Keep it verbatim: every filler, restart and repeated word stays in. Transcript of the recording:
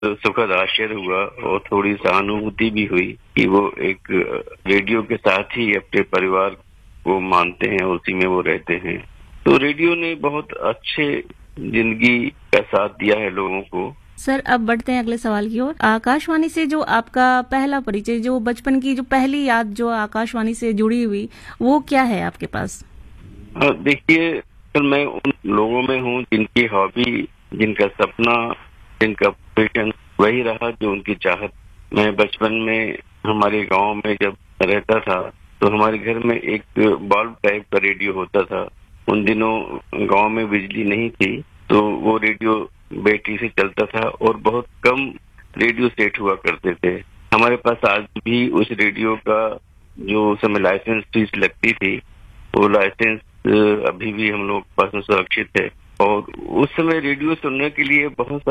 सुखद आश्चर्य हुआ और थोड़ी सहानुभूति भी हुई कि वो एक रेडियो के साथ ही अपने परिवार को मानते हैं, उसी में वो रहते हैं। तो रेडियो ने बहुत अच्छे जिंदगी का साथ दिया है लोगों को। सर, अब बढ़ते हैं अगले सवाल की ओर। आकाशवाणी से जो आपका पहला परिचय, जो बचपन की जो पहली याद जो आकाशवाणी से जुड़ी हुई, वो क्या है आपके पास? देखिए सर, मैं उन लोगों में हूँ जिनकी हॉबी, जिनका सपना, जिनका पैशन वही रहा जो उनकी चाहत। मैं बचपन में हमारे गांव में जब रहता था तो हमारे घर में एक बल्ब टाइप का रेडियो होता था। उन दिनों गांव में बिजली नहीं थी तो वो रेडियो बैटरी से चलता था और बहुत कम रेडियो सेट हुआ करते थे। हमारे पास आज भी उस रेडियो का जो समय लाइसेंस फीस लगती थी, वो लाइसेंस अभी भी हम लोग पास में सुरक्षित है। और उस समय रेडियो सुनने के लिए बहुत